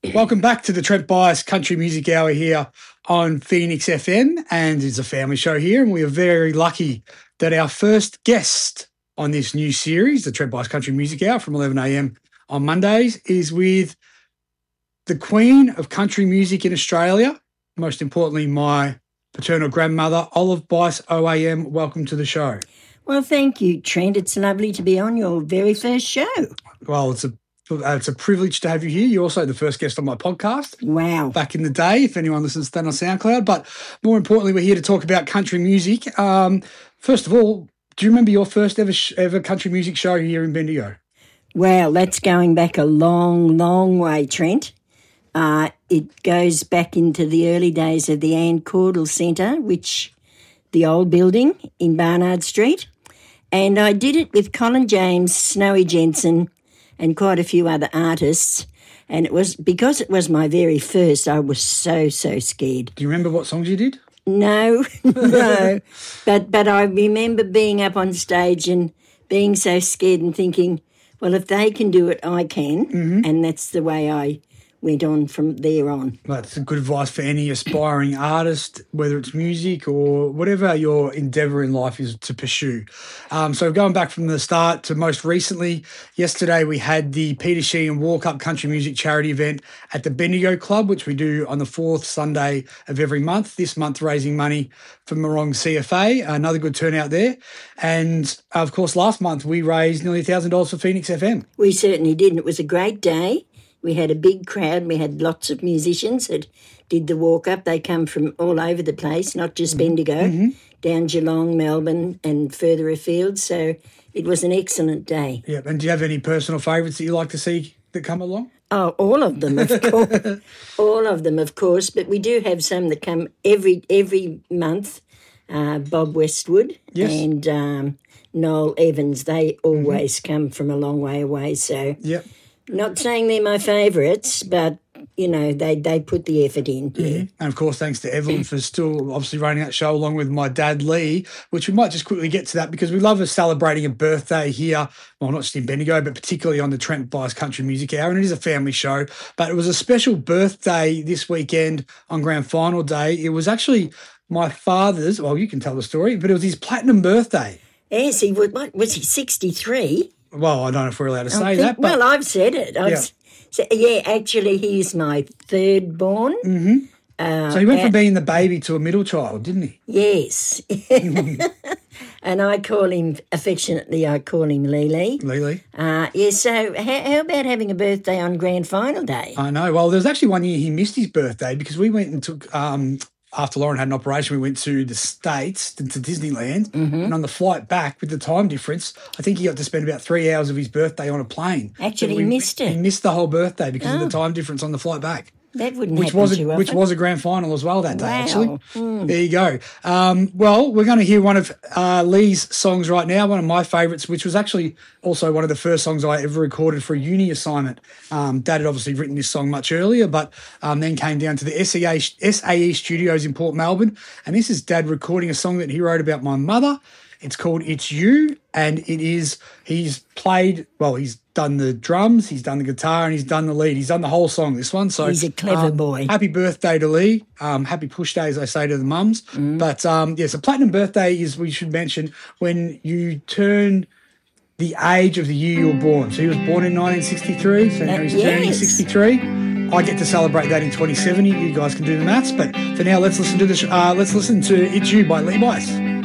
Welcome back to the Trent Bias Country Music Hour here on Phoenix FM, and it's a family show here, and we are very lucky that our first guest on this new series, the Trent Bias Country Music Hour from 11 a.m. on Mondays, is with the Queen of Country Music in Australia, most importantly, my paternal grandmother, Olive Bias OAM. Welcome to the show. Well, thank you, Trent. It's lovely to be on your very first show. Well, it's a privilege to have you here. You're also the first guest on my podcast. Wow. Back in the day, if anyone listens to that on SoundCloud. But more importantly, we're here to talk about country music. First of all, do you remember your first ever country music show here in Bendigo? Well, that's going back a long, long way, Trent. It goes back into the early days of the Anne Caudle Centre, the old building in Barnard Street. And I did it with Colin James, Snowy Jensen, and quite a few other artists. And it was because it was my very first, I was so scared. Do you remember what songs you did? No, no. But I remember being up on stage and being so scared and thinking, well, if they can do it, I can. Mm-hmm. And that's the way I went on from there on. That's good advice for any aspiring artist, whether it's music or whatever your endeavour in life is to pursue. So going back from the start to most recently, yesterday we had the Peter Sheehan Walk Up Country Music Charity event at the Bendigo Club, which we do on the fourth Sunday of every month. This month raising money for Morong CFA, another good turnout there. And of course, last month we raised nearly $1,000 for Phoenix FM. We certainly did, and it was a great day. We had a big crowd. We had lots of musicians that did the walk-up. They come from all over the place, not just Bendigo, down Geelong, Melbourne and further afield. So it was an excellent day. Yeah, and do you have any personal favourites that you like to see that come along? Oh, all of them, of course. All of them, of course. But we do have some that come every month. Bob Westwood and Noel Evans. They always come from a long way away. So yep. Not saying they're my favourites, but, you know, they put the effort in. Yeah. Mm-hmm. And, of course, thanks to Evelyn for still obviously running that show along with my dad, Lee, which we might just quickly get to that because we love celebrating a birthday here, well, not just in Bendigo, but particularly on the Trent Bias Country Music Hour, and it is a family show. But it was a special birthday this weekend on Grand Final Day. It was actually my father's, well, you can tell the story, but it was his platinum birthday. Yes, was he 63? Well, I don't know if we're allowed to say that. But, well, I've said it. Actually, he's my third born. Mm-hmm. So he went from being the baby to a middle child, didn't he? Yes. And I call him, affectionately, Lele. Lele. So how about having a birthday on Grand Final Day? I know. Well, there was actually one year he missed his birthday because we went and took... after Lauren had an operation, we went to the States, to Disneyland, and on the flight back, with the time difference, I think he got to spend about 3 hours of his birthday on a plane. Actually, he missed it. He missed the whole birthday because of the time difference on the flight back. That wouldn't happen too often. Which was a grand final as well that day, actually. Mm. There you go. Well, we're going to hear one of Lee's songs right now, one of my favourites, which was actually also one of the first songs I ever recorded for a uni assignment. Dad had obviously written this song much earlier, but then came down to the SAE studios in Port Melbourne, and this is Dad recording a song that he wrote about my mother. It's called It's You, and he's done the drums, he's done the guitar, and he's done the lead. He's done the whole song, this one. So he's a clever boy. Happy birthday to Lee. Happy push day, as I say to the mums. But, yes, a platinum birthday is, we should mention, when you turn the age of the year you were born. So he was born in 1963, so now he's turning 63. I get to celebrate that in 2070. You guys can do the maths. But for now, let's listen to It's You by Lee Bias.